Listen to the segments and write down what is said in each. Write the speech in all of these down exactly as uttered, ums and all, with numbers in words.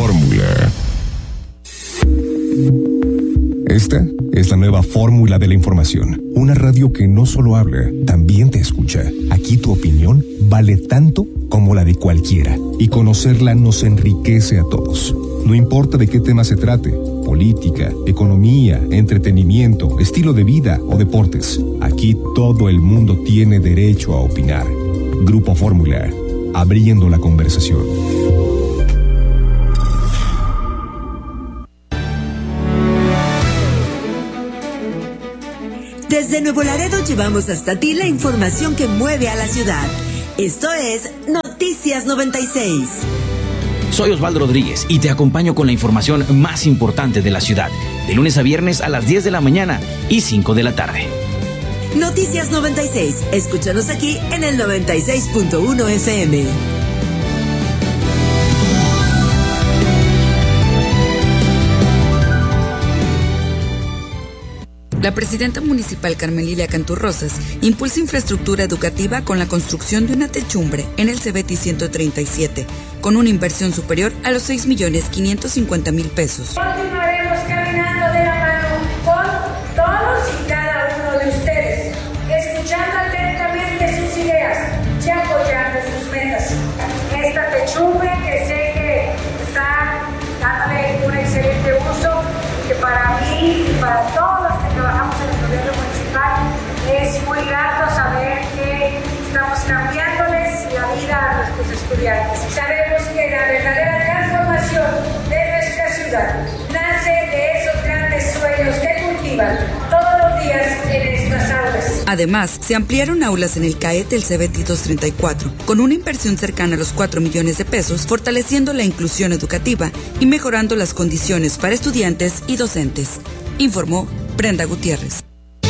Fórmula. Esta es la nueva fórmula de la información. Una radio que no solo habla, también te escucha. Aquí tu opinión vale tanto como la de cualquiera. Y conocerla nos enriquece a todos. No importa de qué tema se trate. Política, economía, entretenimiento, estilo de vida o deportes. Aquí todo el mundo tiene derecho a opinar. Grupo Fórmula. Abriendo la conversación. Desde Nuevo Laredo llevamos hasta ti la información que mueve a la ciudad. Esto es Noticias noventa y seis. Soy Osvaldo Rodríguez y te acompaño con la información más importante de la ciudad, de lunes a viernes a las diez de la mañana y cinco de la tarde. Noticias noventa y seis. Escúchanos aquí en el noventa y seis punto uno F M. La presidenta municipal Carmen Lilia Cantú Rosas impulsa infraestructura educativa con la construcción de una techumbre en el Cebeti ciento treinta y siete, con una inversión superior a los seis millones quinientos cincuenta mil pesos. Continuaremos caminando de la mano con todos y cada uno de ustedes, escuchando atentamente sus ideas y apoyando sus metas. Esta techumbre que sé que está dándole un excelente uso y que para mí y para todos trabajamos en el gobierno municipal, es muy grato saber que estamos cambiándoles la vida a nuestros estudiantes. Sabemos que la verdadera transformación de nuestra ciudad nace de esos grandes sueños que cultivan todos los días en estas aulas. Además, se ampliaron aulas en el CAET del Cebeti doscientos treinta y cuatro, con una inversión cercana a los cuatro millones de pesos, fortaleciendo la inclusión educativa y mejorando las condiciones para estudiantes y docentes. Informó Brenda Gutiérrez.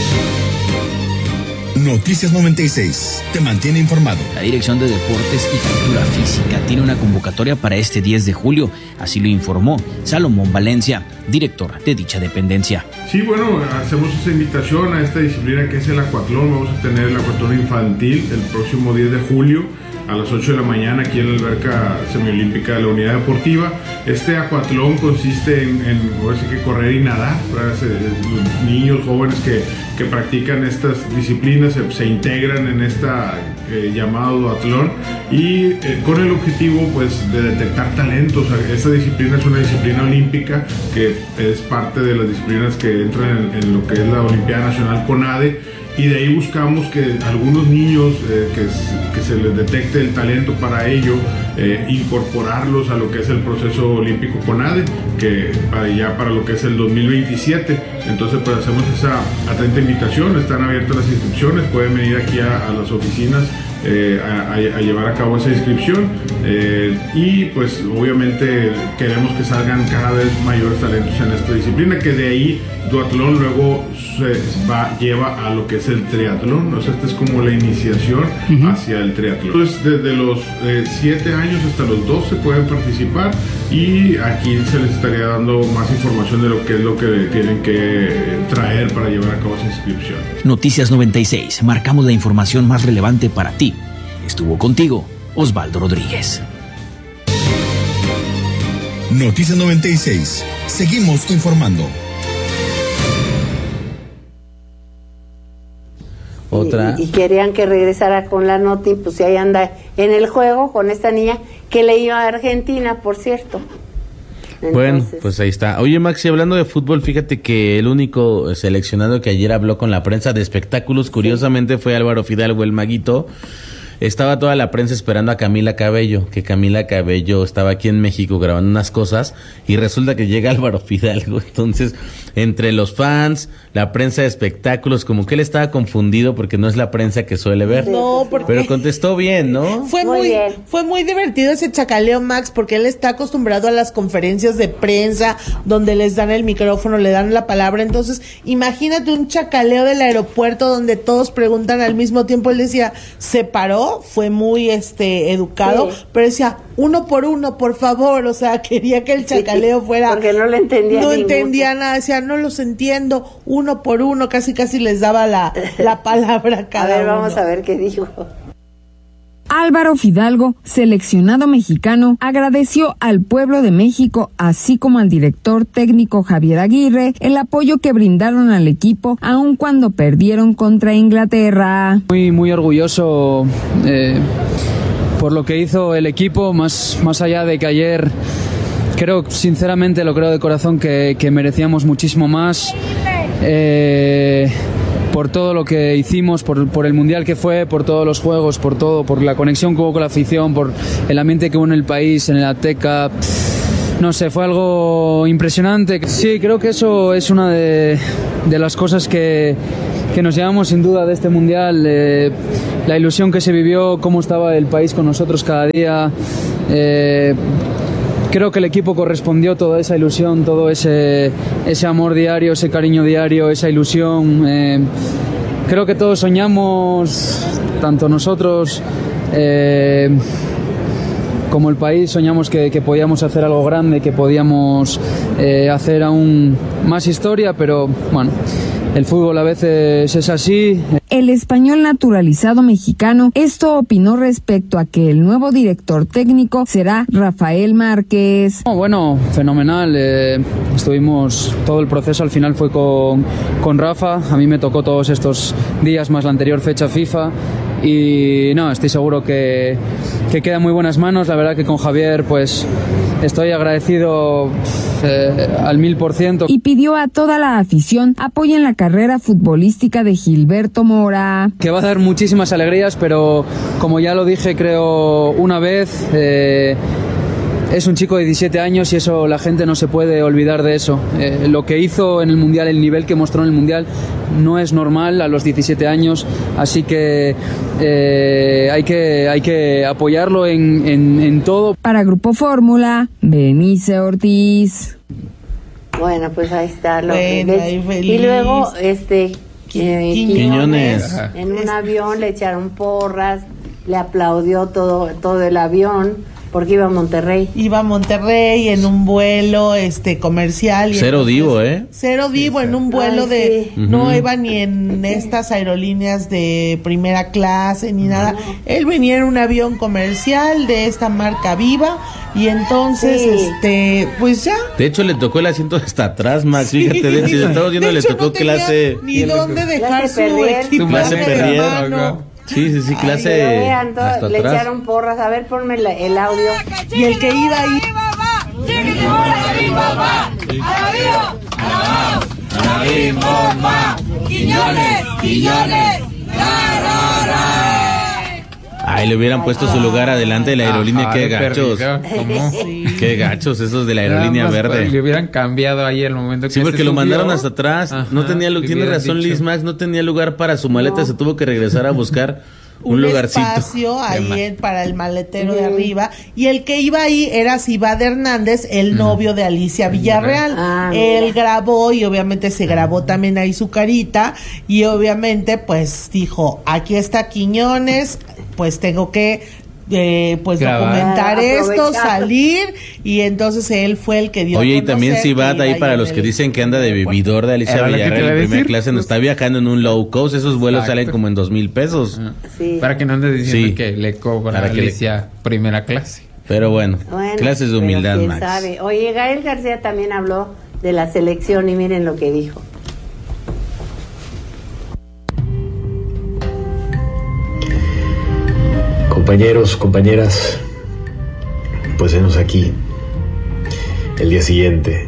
Noticias noventa y seis. Te mantiene informado. La Dirección de Deportes y Cultura Física tiene una convocatoria para este diez de julio. Así lo informó Salomón Valencia, director de dicha dependencia. Sí, bueno, hacemos esa invitación a esta disciplina que es el acuatlón. Vamos a tener el acuatlón infantil el próximo diez de julio. A las ocho de la mañana aquí en la alberca semiolímpica de la unidad deportiva. Este acuatlón consiste en, en ahora sí que correr y nadar. Los niños jóvenes que, que practican estas disciplinas se, se integran en esta eh, llamado duatlón y eh, con el objetivo pues de detectar talentos. Esta disciplina es una disciplina olímpica que es parte de las disciplinas que entran en, en lo que es la Olimpiada Nacional CONADE. Y de ahí buscamos que algunos niños eh, que, que se les detecte el talento para ello, eh, incorporarlos a lo que es el proceso olímpico CONADE, que para ya para lo que es el dos mil veintisiete. Entonces pues hacemos esa atenta invitación, están abiertas las inscripciones, pueden venir aquí a, a las oficinas eh, a, a llevar a cabo esa inscripción eh, y pues obviamente queremos que salgan cada vez mayores talentos en esta disciplina, que de ahí duatlón luego se va, lleva a lo que es el triatlón. O sea, esta es como la iniciación uh-huh. hacia el triatlón. Entonces desde los siete eh, años hasta los doce pueden participar y aquí se les estaría dando más información de lo que es lo que tienen que traer para llevar a cabo esa inscripción. Noticias noventa y seis, marcamos la información más relevante para ti. Estuvo contigo Osvaldo Rodríguez. Noticias noventa y seis, seguimos informando. Otra. Y, y querían que regresara con la noti, pues ahí anda en el juego con esta niña que le iba a Argentina, por cierto. Entonces... Bueno, pues ahí está. Oye, Maxi, hablando de fútbol, fíjate que el único seleccionado que ayer habló con la prensa de espectáculos, curiosamente, sí. fue Álvaro Fidalgo, el Maguito. Estaba toda la prensa esperando a Camila Cabello, que Camila Cabello estaba aquí en México grabando unas cosas y resulta que llega Álvaro Fidalgo. Entonces, entre los fans, la prensa de espectáculos, como que él estaba confundido porque no es la prensa que suele ver. No, porque... Pero contestó bien, ¿no? Fue muy, muy fue muy divertido ese chacaleo, Max, porque él está acostumbrado a las conferencias de prensa donde les dan el micrófono, le dan la palabra. Entonces, imagínate un chacaleo del aeropuerto donde todos preguntan al mismo tiempo. Él decía, se paró, fue muy este educado, sí. pero decía, uno por uno, por favor, o sea, quería que el chacaleo fuera... Porque no le entendía No ningún. entendía nada, decía, no los entiendo, uno por uno, casi casi les daba la, la palabra a cada uno. A ver, vamos uno. a ver qué dijo. Álvaro Fidalgo, seleccionado mexicano, agradeció al pueblo de México, así como al director técnico Javier Aguirre, el apoyo que brindaron al equipo, aun cuando perdieron contra Inglaterra. Muy, muy orgulloso eh, por lo que hizo el equipo, más, más allá de que ayer, creo, sinceramente lo creo de corazón, que, que merecíamos muchísimo más. Eh, por todo lo que hicimos, por, por el mundial que fue, por todos los juegos, por todo, por la conexión que hubo con la afición, por el ambiente que hubo en el país, en el Azteca. No sé, fue algo impresionante. Sí, creo que eso es una de, de las cosas que, que nos llevamos sin duda de este mundial. Eh, la ilusión que se vivió, cómo estaba el país con nosotros cada día. Eh, Creo que el equipo correspondió toda esa ilusión, todo ese, ese amor diario, ese cariño diario, esa ilusión. Eh, creo que todos soñamos, tanto nosotros eh, como el país, soñamos que, que podíamos hacer algo grande, que podíamos eh, hacer aún más historia, pero bueno, el fútbol a veces es así. El español naturalizado mexicano esto opinó respecto a que el nuevo director técnico será Rafael Márquez. Oh, bueno, fenomenal. Eh, estuvimos, todo el proceso al final fue con, con Rafa. A mí me tocó todos estos días más la anterior fecha FIFA. Y no, estoy seguro que, que queda en muy buenas manos. La verdad que con Javier pues estoy agradecido eh, al mil por ciento. Y pidió a toda la afición apoyen la carrera futbolística de Gilberto Mora. Que va a dar muchísimas alegrías, pero como ya lo dije creo una vez, eh, es un chico de diecisiete años y eso la gente no se puede olvidar de eso. Eh, lo que hizo en el Mundial, el nivel que mostró en el Mundial, no es normal a los diecisiete años, así que eh, hay que hay que apoyarlo en, en, en todo. Para Grupo Fórmula, Benice Ortiz. Bueno, pues ahí está lo bueno, que ves. Y luego, este, eh, Quiñones. Quiñones, en un avión le echaron porras, le aplaudió todo, todo el avión. Porque iba a Monterrey. Iba a Monterrey en un vuelo este comercial. Y cero entonces, divo, ¿eh? Cero divo en un vuelo Ay, de... sí. No Ujú. iba ni en estas aerolíneas de primera clase ni nada. Él venía en un avión comercial de esta marca Viva y entonces, Sí. este, pues ya. De hecho, le tocó el asiento hasta atrás, Max. Sí. Fíjate, de, si estamos viendo, De le hecho, tocó no tenía clase... ni dónde dejar Clase su Perrier. equipaje Clase de Perrier. mano. Sí, sí, sí, clase Pero vean, todo- hasta le atrás. echaron porras. A ver, ponme la- el audio. Y el que iba ahí... Ay, le hubieran puesto su lugar adelante de la aerolínea. Ajá, Qué de gachos. perdido, ¿cómo? Qué gachos esos de la aerolínea Nada más, verde. Le hubieran cambiado ahí el momento que Sí, porque se lo subió. mandaron hasta atrás. Ajá, no tenía lu- le tiene hubieran razón dicho. Liz Max, no tenía lugar para su maleta, No. se tuvo que regresar a buscar un, un lugarcito. espacio ahí ma- en- para el maletero de arriba y el que iba ahí era Cibad Hernández, el novio de Alicia Villarreal. Ah, Él mira. grabó y obviamente se grabó también ahí su carita y obviamente pues dijo, aquí está Quiñones, pues tengo que eh, pues Grabar. documentar Ah, esto, aprovechar. salir y entonces él fue el que dio a Oye, y también conocer Cibat que ahí iba para en los el- que dicen que anda de vividor de Alicia Era lo que te Villarreal iba a en primera decir. clase, nos está viajando en un low cost, esos vuelos Exacto. salen como en dos mil pesos. Sí. Para que no andes diciendo Sí. que le cobra Para a que le- Alicia primera clase. Pero bueno, Bueno, clases de pero humildad, quién Max. sabe. Oye, Gael García también habló de la selección y miren lo que dijo. Compañeros, compañeras, pues venos aquí el día siguiente.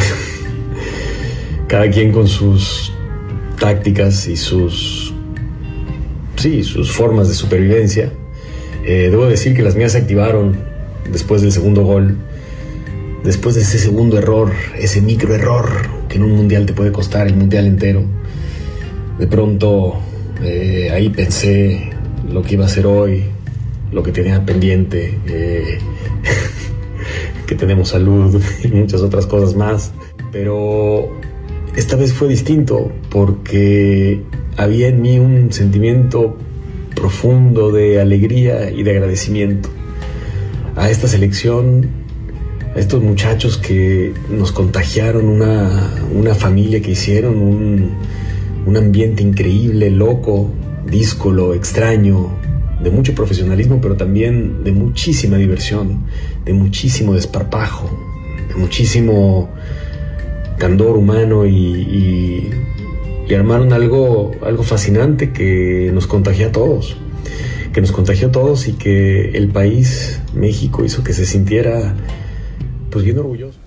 Cada quien con sus tácticas y sus, sí, sus formas de supervivencia. Eh, debo decir que las mías se activaron después del segundo gol, después de ese segundo error, ese micro error que en un mundial te puede costar el mundial entero. De pronto eh, ahí pensé lo que iba a hacer hoy, lo que tenía pendiente, eh, que tenemos salud y muchas otras cosas más. Pero esta vez fue distinto porque había en mí un sentimiento profundo de alegría y de agradecimiento a esta selección, a estos muchachos que nos contagiaron una, una familia que hicieron, un, un ambiente increíble, loco, díscolo, extraño, de mucho profesionalismo, pero también de muchísima diversión, de muchísimo desparpajo, de muchísimo candor humano y, y, y armaron algo, algo fascinante que nos contagió a todos, que nos contagió a todos y que el país, México, hizo que se sintiera pues bien orgulloso.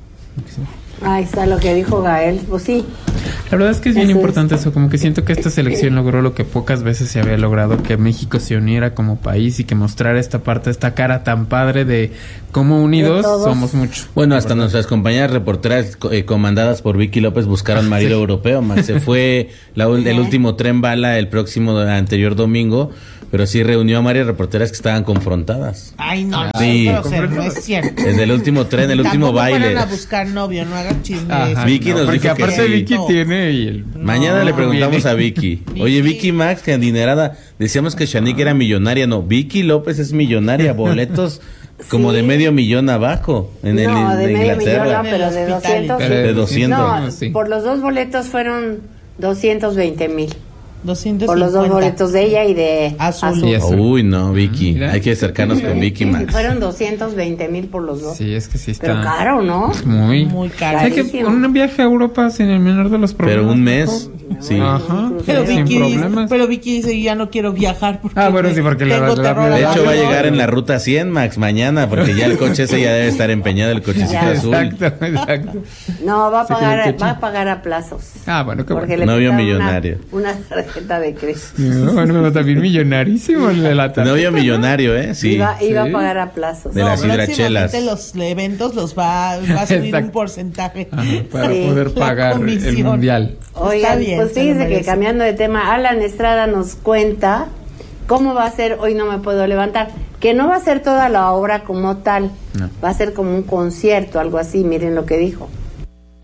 Ahí está lo que dijo Gael, pues sí. La verdad es que es bien Eso importante es. eso, como que siento que esta selección logró lo que pocas veces se había logrado, que México se uniera como país y que mostrara esta parte, esta cara tan padre de cómo unidos somos mucho. Bueno, hasta nuestras compañeras reporteras eh, comandadas por Vicky López buscaron marido europeo, Max. Se fue la, el último tren bala el próximo anterior domingo, pero sí reunió a varias reporteras que estaban confrontadas. Ay, no, Sí. no, no, no es cierto. Desde el último tren, el último Tampoco baile. fueron a buscar novio, no hagan chisme. Ajá, Vicky no, nos porque dijo que aparte sí. Vicky No. tiene y el... Mañana No, le preguntamos viene. a Vicky. Oye, Vicky Max, que adinerada. Decíamos que Shanique era millonaria. No, Vicky López es millonaria. Boletos como Sí. de medio millón abajo en, el, No, en de medio Inglaterra. millón, no, pero de doscientos. Pero de doscientos. No, sí. por los dos boletos fueron doscientos veinte mil. doscientos Por los dos cincuenta. boletos de ella y de Azul. Azul. Y eso. Uy, no, Vicky. Mira. Hay que acercarnos con Vicky Max. Fueron doscientos veinte mil por los dos. Sí, es que sí está... Pero caro, ¿no? Muy... Muy caro. ¿Sabes que Carísimo. un viaje a Europa sin el menor de los problemas? Pero un mes, sí. Ajá, Pero sin Vicky, dice, problemas. pero Vicky dice, ya no quiero viajar porque Ah, bueno, sí, porque la- tengo la- terror la- al De hecho, va a avión. llegar en la ruta cien, Max, mañana, porque ya el coche ese ya debe estar empeñado, el cochecito Ya. azul. Exacto, exacto. No, va a Se quedó pagar, quieto. va a pagar a plazos. Ah, bueno, qué Porque bueno. le Novio quitaron una- millonario. Una, tarjeta de crédito. No, bueno, pero también millonarísimo el de la tarjeta. Novio millonario, ¿eh? Sí. Iba, iba Sí. a pagar a plazos. De las próximamente hidrachelas. los eventos los va, va a subir Exacto. un porcentaje. Ajá, para Sí. poder La pagar el comisión. mundial. Oigan, bien, pues se lo fíjense que merece. cambiando de tema, Alan Estrada nos cuenta cómo va a ser Hoy No Me Puedo Levantar. Que no va a ser toda la obra como tal, No. va a ser como un concierto, algo así, miren lo que dijo.